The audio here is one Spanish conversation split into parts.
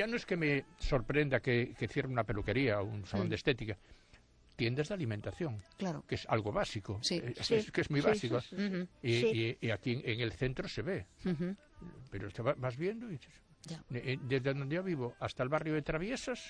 ya no es que me sorprenda que cierre una peluquería o un salón de estética. Tiendas de alimentación, claro, que es algo básico, que es muy sí, básico. Sí, sí. Y aquí en el centro se ve. Pero te vas viendo y dices, desde donde yo vivo hasta el barrio de Traviesas,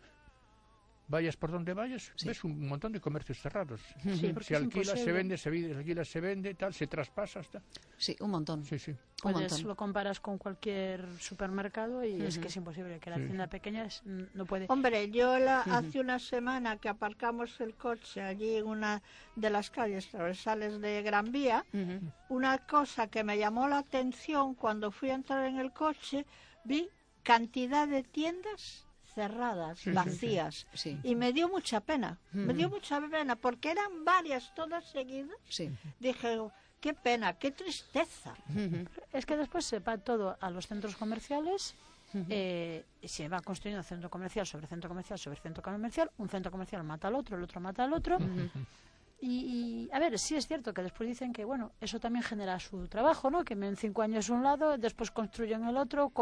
vayas por donde vayas, ves un montón de comercios cerrados. Se alquila, se vende, tal, se traspasa hasta. Sí, un montón. Sí. Pues lo comparas con cualquier supermercado y es que es imposible, que la tienda pequeña no puede. Hombre, yo hace una semana que aparcamos el coche allí en una de las calles transversales de Gran Vía, una cosa que me llamó la atención cuando fui a entrar en el coche, vi cantidad de tiendas cerradas, vacías, y me dio mucha pena, porque eran varias todas seguidas. Dije, qué pena, qué tristeza. Es que después se va todo a los centros comerciales, se va construyendo centro comercial sobre centro comercial sobre centro comercial, un centro comercial mata al otro, el otro mata al otro. Y a ver, sí es cierto que después dicen que, bueno, eso también genera su trabajo, ¿no? Que en 5 años un lado, después construyen el otro.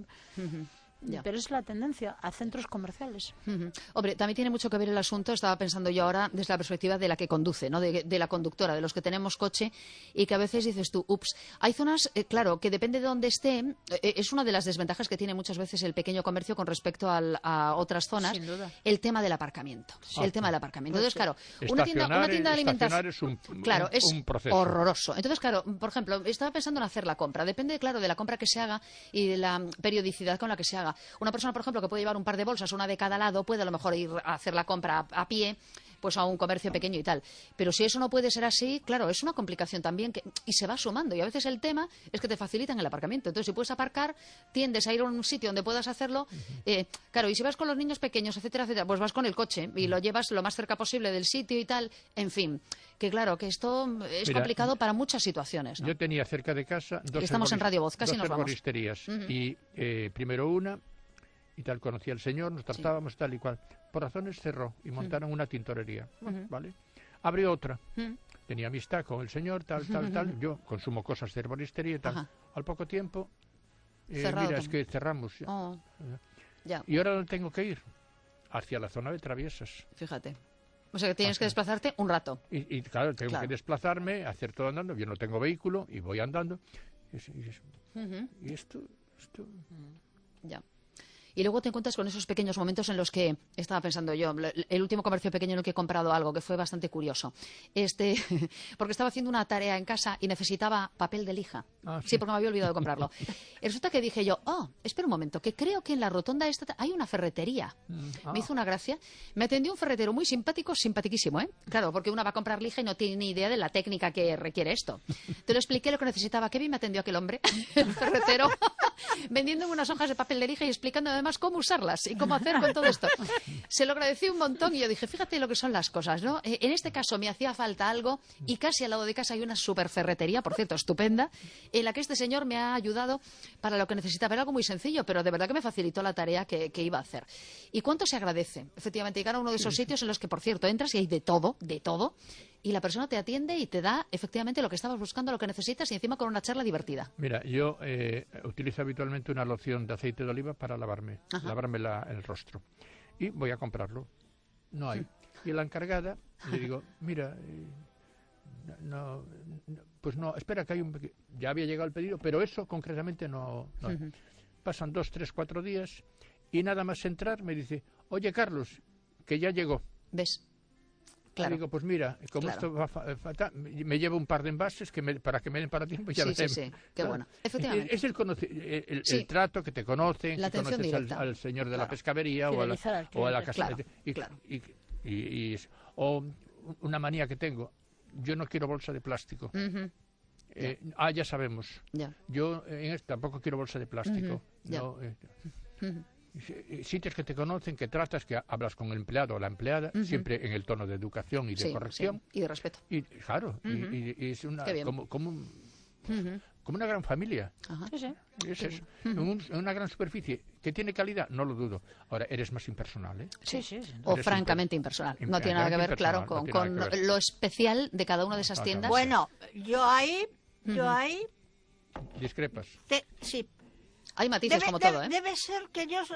Pero es la tendencia a centros comerciales. Hombre, también tiene mucho que ver el asunto, estaba pensando yo ahora desde la perspectiva de la que conduce, ¿no? De la conductora, de los que tenemos coche, y que a veces dices tú, ups, hay zonas, claro, que depende de dónde esté, es una de las desventajas que tiene muchas veces el pequeño comercio con respecto a otras zonas, sin duda, el tema del aparcamiento. Entonces, claro, una tienda de alimentación es un proceso horroroso. Entonces, claro, por ejemplo, estaba pensando en hacer la compra, depende, claro, de la compra que se haga y de la periodicidad con la que se haga. Una persona, por ejemplo, que puede llevar un par de bolsas, una de cada lado, puede a lo mejor ir a hacer la compra a pie, pues a un comercio pequeño y tal. Pero si eso no puede ser así, claro, es una complicación también y se va sumando. Y a veces el tema es que te facilitan el aparcamiento. Entonces, si puedes aparcar, tiendes a ir a un sitio donde puedas hacerlo. Claro, y si vas con los niños pequeños, etcétera, etcétera, pues vas con el coche y lo llevas lo más cerca posible del sitio y tal. En fin, que claro, que esto es complicado para muchas situaciones, ¿no? Yo tenía cerca de casa estamos en Radio Voz, casi nos vamos. Herboristerías. Y primero una, y tal, conocí al señor, nos tratábamos tal y cual. Por razones cerró y montaron una tintorería, ¿vale? Abrió otra. Tenía amistad con el señor, tal. Yo consumo cosas de herboristería y tal. Al poco tiempo, mira, es que cerramos. Ya. Y ahora dónde tengo que ir, hacia la zona de Traviesas. Fíjate. O sea, que tienes que desplazarte un rato. Y claro, tengo que desplazarme, hacer todo andando. Yo no tengo vehículo y voy andando. Y esto... Ya. Y luego te encuentras con esos pequeños momentos en los que estaba pensando yo, el último comercio pequeño en el que he comprado algo, que fue bastante curioso. Porque estaba haciendo una tarea en casa y necesitaba papel de lija. Sí, porque me había olvidado de comprarlo. Y resulta que dije yo, espera un momento, que creo que en la rotonda esta hay una ferretería. Me hizo una gracia. Me atendió un ferretero muy simpático, simpaticísimo, ¿eh? Claro, porque una va a comprar lija y no tiene ni idea de la técnica que requiere esto. Te lo expliqué lo que necesitaba. Qué bien me atendió aquel hombre, el ferretero, vendiéndome unas hojas de papel de lija y explicando además cómo usarlas y cómo hacer con todo esto. Se lo agradecí un montón y yo dije, fíjate lo que son las cosas, ¿no? En este caso me hacía falta algo y casi al lado de casa hay una super ferretería, por cierto, estupenda, en la que este señor me ha ayudado para lo que necesitaba. Era algo muy sencillo, pero de verdad que me facilitó la tarea que iba a hacer. ¿Y cuánto se agradece? Efectivamente, llegar a uno de esos sitios en los que, por cierto, entras y hay de todo, y la persona te atiende y te da efectivamente lo que estabas buscando, lo que necesitas y encima con una charla divertida. Mira, yo utilizo habitualmente una loción de aceite de oliva para lavarme el rostro. Y voy a comprarlo. No hay. Y a la encargada le digo, mira, pues no, espera que hay ya había llegado el pedido, pero eso concretamente no hay. Pasan 2, 3, 4 días y nada más entrar me dice, oye Carlos, que ya llegó. ¿Ves? Claro. Y digo, pues mira, como esto va fatal, me llevo un par de envases para que me den para tiempo y ya Sí, qué claro. bueno. Efectivamente. Es el trato que te conocen, la que conoces al señor de la pescadería o a la casa. O una manía que tengo, yo no quiero bolsa de plástico. Ya sabemos. Yo tampoco quiero bolsa de plástico. Sitios que te conocen, que tratas, que hablas con el empleado o la empleada, siempre en el tono de educación y de corrección. Y de respeto. Y claro, y es como una gran familia. Es eso. En una gran superficie que tiene calidad, no lo dudo. Ahora, eres más impersonal, ¿eh? Sí. O francamente impersonal. No tiene nada que ver, claro, con lo especial de cada una de esas tiendas. Bueno, yo ahí... ¿Discrepas? Sí. Hay matices como todo, ¿eh? Debe ser que yo